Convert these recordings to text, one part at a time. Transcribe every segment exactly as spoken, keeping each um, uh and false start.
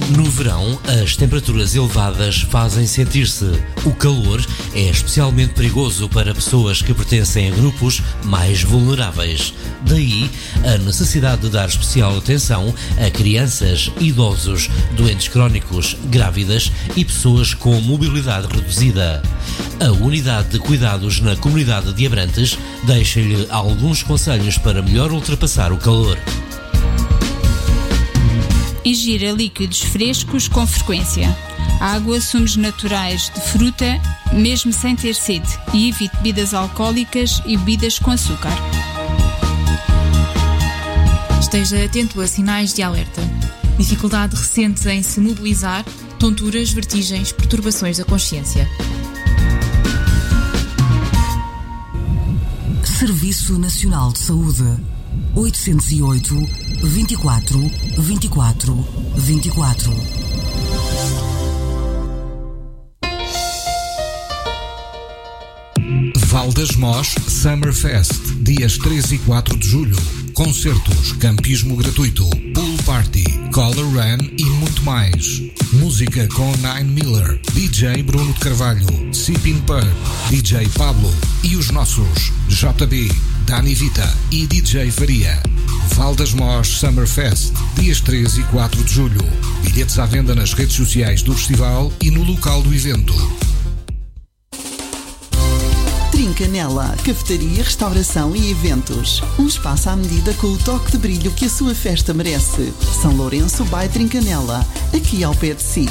No verão, as temperaturas elevadas fazem sentir-se. O calor é especialmente perigoso para pessoas que pertencem a grupos mais vulneráveis. Daí, a necessidade de dar especial atenção a crianças, idosos, doentes crónicos, grávidas e pessoas com mobilidade reduzida. A Unidade de Cuidados na Comunidade de Abrantes deixa-lhe alguns conselhos para melhor ultrapassar o calor. Ingira líquidos frescos com frequência. Água, sumos naturais de fruta, mesmo sem ter sede, e evite bebidas alcoólicas e bebidas com açúcar. Esteja atento a sinais de alerta. Dificuldade recente em se mobilizar, tonturas, vertigens, perturbações da consciência. Serviço Nacional de Saúde. oitocentos e oito, vinte e quatro, vinte e quatro, vinte e quatro. Val das Mós Summerfest, dias três e quatro de julho. Concertos, campismo gratuito, pool party, color run e muito mais. Música com Nine Miller, D J Bruno de Carvalho, Sipin Pub, D J Pablo e os nossos J B, Dani Vita e D J Faria. Val das Mós Summerfest, dias três e quatro de julho. Bilhetes à venda nas redes sociais do festival e no local do evento. Trincanela, cafetaria, restauração e eventos. Um espaço à medida com o toque de brilho que a sua festa merece. São Lourenço by Trincanela, aqui ao pé de si.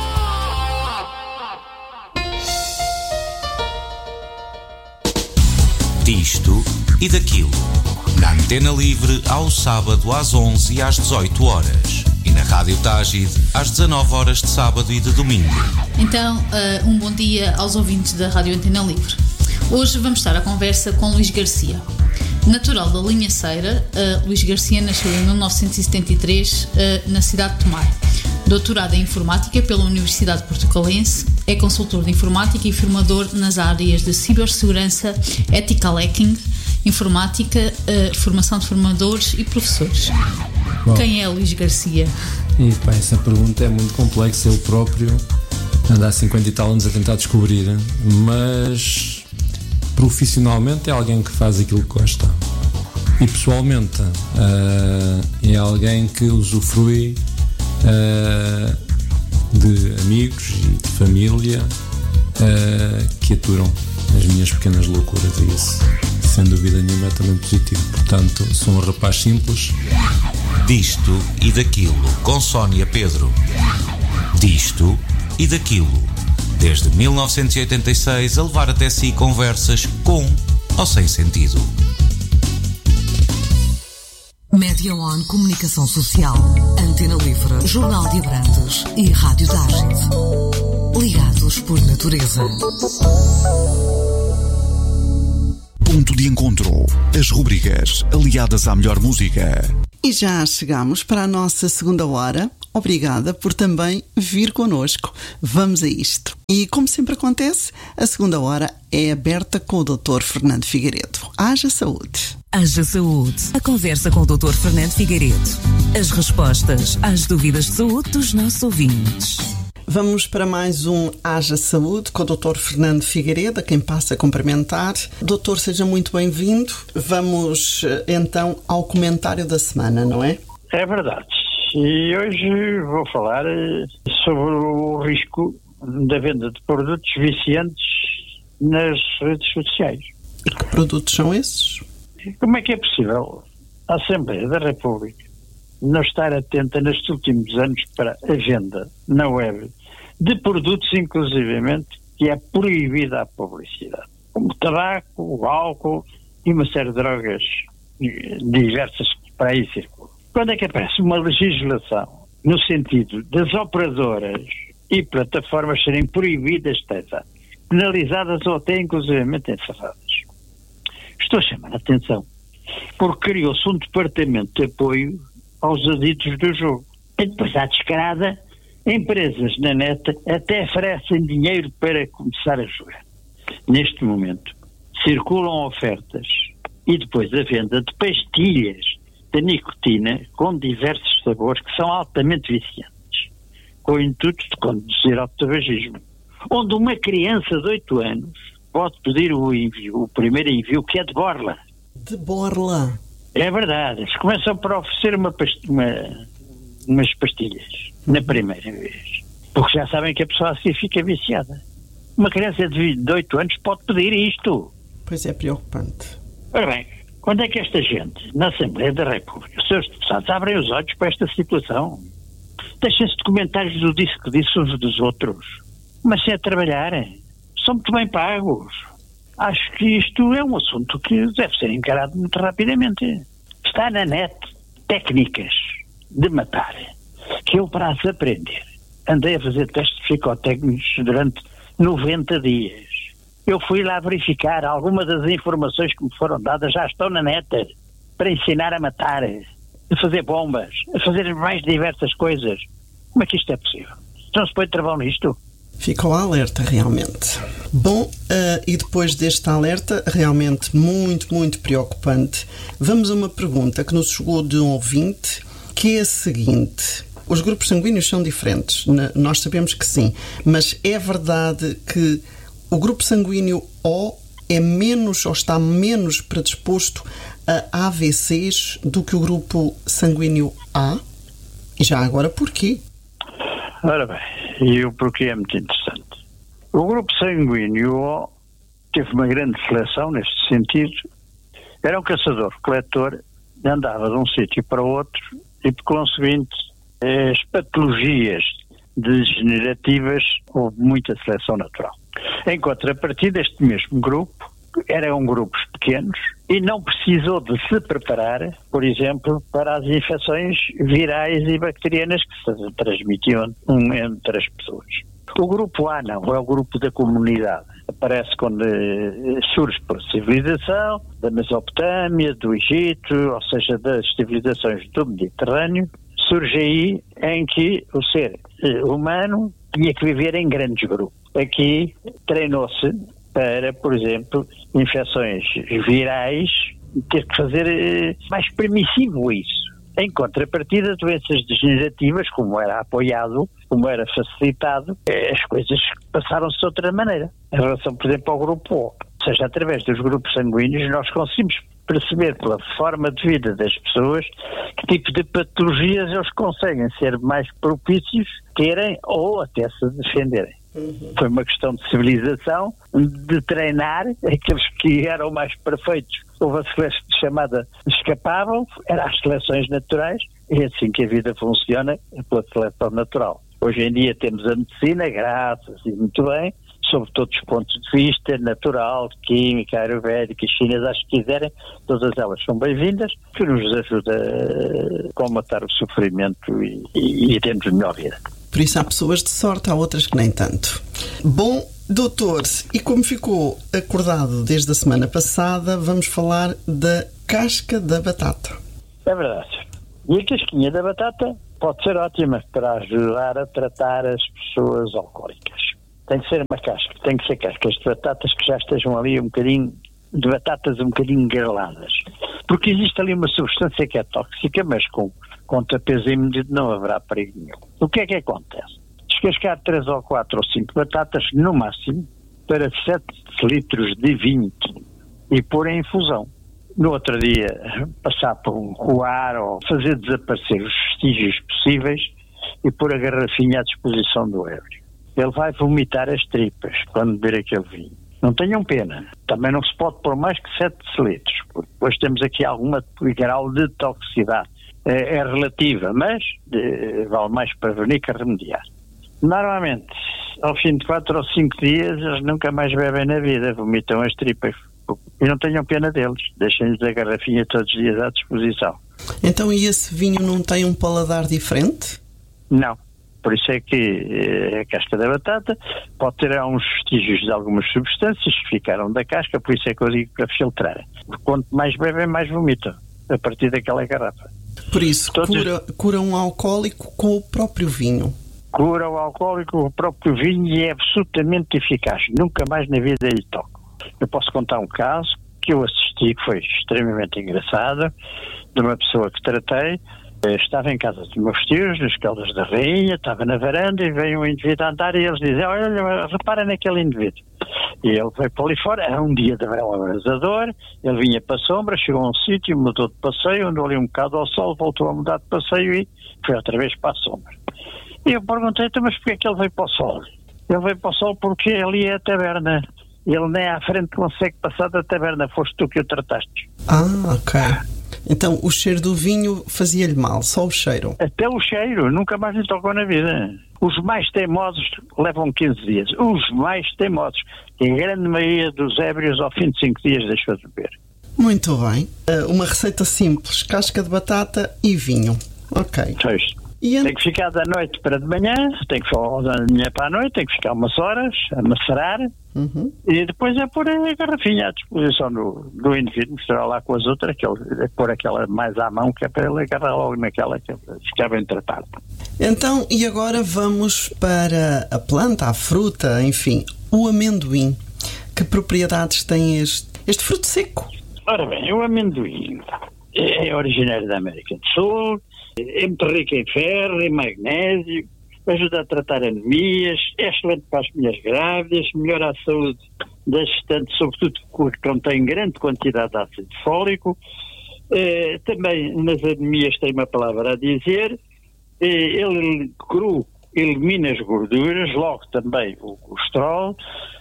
Disto e daquilo. Na Antena Livre, ao sábado às onze e às dezoito horas. E na Rádio Tágide, às dezanove horas de sábado e de domingo. Então, uh, um bom dia aos ouvintes da Rádio Antena Livre. Hoje vamos estar à conversa com Luís Garcia. Natural da Linhaceira, uh, Luís Garcia nasceu em mil novecentos e setenta e três uh, na cidade de Tomar. Doutorado em Informática pela Universidade Portucalense, é consultor de informática e formador nas áreas de cibersegurança, ethical hacking, informática, uh, formação de formadores e professores. Bom, quem é Luís Garcia? E, pá, essa pergunta é muito complexa. Eu próprio ando há cinquenta e tal anos a tentar descobrir, mas profissionalmente é alguém que faz aquilo que gosta, e pessoalmente uh, é alguém que usufrui uh, de amigos e de família uh, que aturam as minhas pequenas loucuras, e isso sem dúvida nenhuma é também positivo. Portanto, sou um rapaz simples. Disto e daquilo, com Sónia Pedro. Disto e daquilo, desde mil novecentos e oitenta e seis, a levar até si conversas com ou sem sentido. Média One Comunicação Social, Antena Livre, Jornal de Abrantes e Rádio Tágide. Ligados por natureza. Ponto de encontro. As rubricas aliadas à melhor música. E já chegamos para a nossa segunda hora. Obrigada por também vir connosco. Vamos a isto. E como sempre acontece, a segunda hora é aberta com o doutor Fernando Figueiredo. Haja saúde. Haja saúde. A conversa com o doutor Fernando Figueiredo. As respostas às dúvidas de saúde dos nossos ouvintes. Vamos para mais um Haja Saúde com o doutor Fernando Figueiredo, a quem passa a cumprimentar. Doutor, seja muito bem-vindo. Vamos então ao comentário da semana, não é? É verdade. E hoje vou falar sobre o risco da venda de produtos viciantes nas redes sociais. E que produtos são esses? Como é que é possível a Assembleia da República não estar atenta nestes últimos anos para a venda na web de produtos, inclusivamente, que é proibida a publicidade, como tabaco, o álcool e uma série de drogas diversas que para aí circulam. Quando é que aparece uma legislação no sentido das operadoras e plataformas serem proibidas de estar penalizadas ou até inclusivamente encerradas? Estou a chamar a atenção porque criou-se um departamento de apoio aos aditos do jogo. E depois, à descarada, empresas na net até oferecem dinheiro para começar a jogar. Neste momento, circulam ofertas e depois a venda de pastilhas de nicotina com diversos sabores que são altamente viciantes. com o intuito de conduzir ao tabagismo. Onde uma criança de oito anos pode pedir o envio, o primeiro envio, que é de borla. De borla? É verdade. Eles começam por oferecer uma, uma, umas pastilhas na primeira vez. Porque já sabem que a pessoa assim fica viciada. Uma criança de oito anos pode pedir isto. Pois é, preocupante. Ora bem, quando é que esta gente, na Assembleia da República, os seus deputados, abrem os olhos para esta situação? Deixem-se de comentários do disse que disse uns dos outros. Mas se é trabalhar, são muito bem pagos. Acho que isto é um assunto que deve ser encarado muito rapidamente. Está na net técnicas de matar, que eu, para as aprender, andei a fazer testes psicotécnicos durante noventa dias. Eu fui lá verificar, algumas das informações que me foram dadas já estão na net, para ensinar a matar, a fazer bombas, a fazer mais diversas coisas. Como é que isto é possível? Não se põe travão nisto? Ficou alerta, realmente. Bom, uh, e depois deste alerta, realmente muito, muito preocupante, vamos a uma pergunta que nos chegou de um ouvinte, que é a seguinte: os grupos sanguíneos são diferentes, nós sabemos que sim, mas é verdade que o grupo sanguíneo O é menos ou está menos predisposto a A V Cs do que o grupo sanguíneo A? E já agora porquê? Ora bem, e o porquê é muito interessante. O grupo sanguíneo O teve uma grande seleção neste sentido. Era um caçador-coletor, andava de um sítio para o outro e, por conseguinte, as patologias degenerativas, houve muita seleção natural. Em contrapartida, este mesmo grupo eram grupos pequenos e não precisou de se preparar, por exemplo, para as infecções virais e bacterianas que se transmitiam entre as pessoas. O grupo A não, é o grupo da comunidade. Aparece quando surge pela civilização da Mesopotâmia, do Egito, ou seja, das civilizações do Mediterrâneo. Surge aí em que o ser humano tinha que viver em grandes grupos. Aqui treinou-se para, por exemplo, infecções virais, ter que fazer mais permissivo isso. Em contrapartida, doenças degenerativas, como era apoiado, como era facilitado, as coisas passaram-se de outra maneira. Em relação, por exemplo, ao grupo O. Ou seja, através dos grupos sanguíneos, nós conseguimos perceber pela forma de vida das pessoas que tipo de patologias eles conseguem ser mais propícios terem ou até se defenderem. Uhum. Foi uma questão de civilização, de treinar aqueles que eram mais perfeitos. Houve a seleção chamada escapavam, eram as seleções naturais, e é assim que a vida funciona, é pela seleção natural. Hoje em dia temos a medicina, graças e muito bem, sob todos os pontos de vista, natural, química, ayurvédica, chinesa, se quiserem, todas elas são bem-vindas, que nos ajuda a combater o sofrimento e, e, e termos melhor vida. Por isso há pessoas de sorte, há outras que nem tanto. Bom, doutor, e como ficou acordado desde a semana passada, vamos falar da casca da batata. É verdade. E a casquinha da batata pode ser ótima para ajudar a tratar as pessoas alcoólicas. Tem que ser uma casca, tem que ser cascas de batatas que já estejam ali um bocadinho, de batatas um bocadinho greladas. Porque existe ali uma substância que é tóxica, mas com contrapeso imediato não haverá perigo nenhum. O que é que acontece? Descascar três ou quatro ou cinco batatas, no máximo, para sete litros de vinho e pôr em infusão. No outro dia, passar por um coar ou fazer desaparecer os vestígios possíveis e pôr a garrafinha à disposição do ébrio. Ele vai vomitar as tripas quando beber aquele vinho. Não tenham pena. Também não se pode pôr mais que sete litros, porque depois temos aqui alguma grau de toxicidade. É, é relativa, mas é, vale mais prevenir que remediar. Normalmente, ao fim de quatro ou cinco dias, eles nunca mais bebem na vida, vomitam as tripas. E não tenham pena deles, deixem-lhes a garrafinha todos os dias à disposição. Então, e esse vinho não tem um paladar diferente? Não. Por isso é que a casca da batata pode ter alguns vestígios de algumas substâncias que ficaram da casca, por isso é que eu digo para filtrar. Quanto mais bebem, mais vomitam, a partir daquela garrafa. Por isso, Todos... cura, cura um alcoólico com o próprio vinho. Cura o alcoólico com o próprio vinho e é absolutamente eficaz. Nunca mais na vida lhe toco. Eu posso contar um caso que eu assisti, que foi extremamente engraçado, de uma pessoa que tratei, Estava em casa dos meus tios, nas Caldas da Rainha, estava na varanda e veio um indivíduo a andar e eles dizem, olha, repara naquele indivíduo. E ele veio para ali fora, era um dia de verão abrasador, ele vinha para a sombra, chegou a um sítio, mudou de passeio, andou ali um bocado ao sol, voltou a mudar de passeio e foi outra vez para a sombra. E eu perguntei, então, mas porquê é que ele veio para o sol? Ele veio para o sol porque ali é a taberna. Ele nem à frente consegue passar da taberna, foste tu que o trataste. Ah, ok. Então o cheiro do vinho fazia-lhe mal, só o cheiro? Até o cheiro, nunca mais lhe tocou na vida. Os mais teimosos levam quinze dias. Os mais teimosos. E a grande maioria dos ébrios ao fim de cinco dias deixou de beber. Muito bem. Uma receita simples, casca de batata e vinho. Ok. Pois. E tem que ficar da noite para de manhã, tem que falar da manhã para a noite, tem que ficar umas horas a macerar, uhum. E depois é pôr a garrafinha à disposição do, do indivíduo, misturar lá com as outras, que ele, é pôr aquela mais à mão, que é para ele agarrar logo naquela que fica bem tratada. Então, e agora vamos para a planta, a fruta, enfim, o amendoim. Que propriedades tem este, este fruto seco? Ora bem, o amendoim é originário da América do Sul, é muito rico em ferro, em magnésio, ajuda a tratar anemias, é excelente para as mulheres grávidas, melhora a saúde das gestantes, sobretudo porque contém grande quantidade de ácido fólico. Eh, também nas anemias tem uma palavra a dizer. Eh, ele cru elimina as gorduras, logo também o colesterol.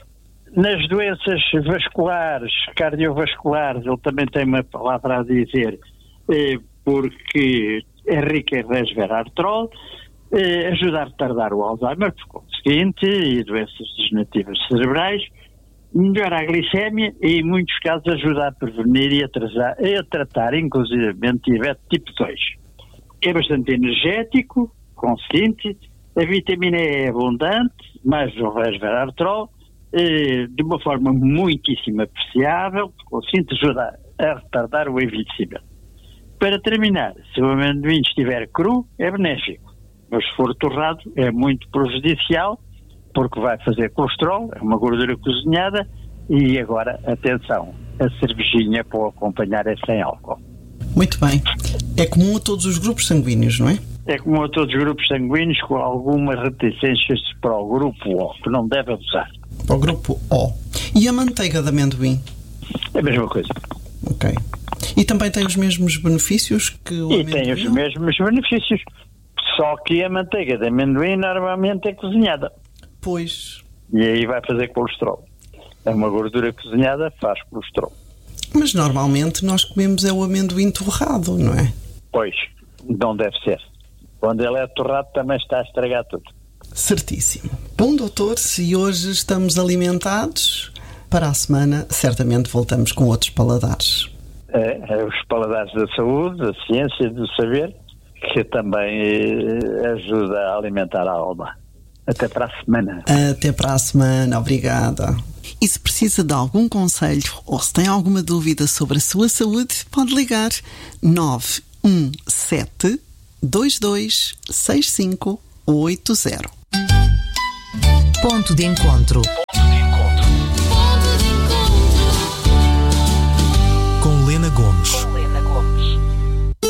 Nas doenças vasculares, cardiovasculares, ele também tem uma palavra a dizer, eh, porque é rica em resveratrol, eh, ajuda a retardar o Alzheimer, por conseguinte, e doenças degenerativas cerebrais, melhora a glicémia e, em muitos casos, ajuda a prevenir e a, atrasar, a tratar, inclusivamente, diabetes tipo dois. É bastante energético, conseguinte, a vitamina E é abundante, mais o resveratrol, eh, de uma forma muitíssimo apreciável, por conseguinte, ajuda a retardar o envelhecimento. Para terminar, se o amendoim estiver cru, é benéfico, mas se for torrado, é muito prejudicial, porque vai fazer colesterol, é uma gordura cozinhada, e agora, atenção, a cervejinha para o acompanhar é sem álcool. Muito bem. É comum a todos os grupos sanguíneos, não é? É comum a todos os grupos sanguíneos, com algumas reticências para o grupo O, que não deve abusar. Para o grupo O. E a manteiga de amendoim? É a mesma coisa. Ok. E também tem os mesmos benefícios que o e amendoim? E tem os mesmos benefícios. Só que a manteiga de amendoim normalmente é cozinhada. Pois. E aí vai fazer colesterol. É uma gordura cozinhada, faz colesterol. Mas normalmente nós comemos é o amendoim torrado, não é? Pois, não deve ser. Quando ele é torrado também está a estragar tudo. Certíssimo. Bom, doutor, se hoje estamos alimentados, para a semana certamente voltamos com outros paladares. É, é os paladares da saúde, da ciência e do saber, que também eh, ajuda a alimentar a alma. Até para a semana. Até para a semana, obrigada. E se precisa de algum conselho ou se tem alguma dúvida sobre a sua saúde, pode ligar nove um sete, dois dois seis cinco oito zero. Ponto de encontro.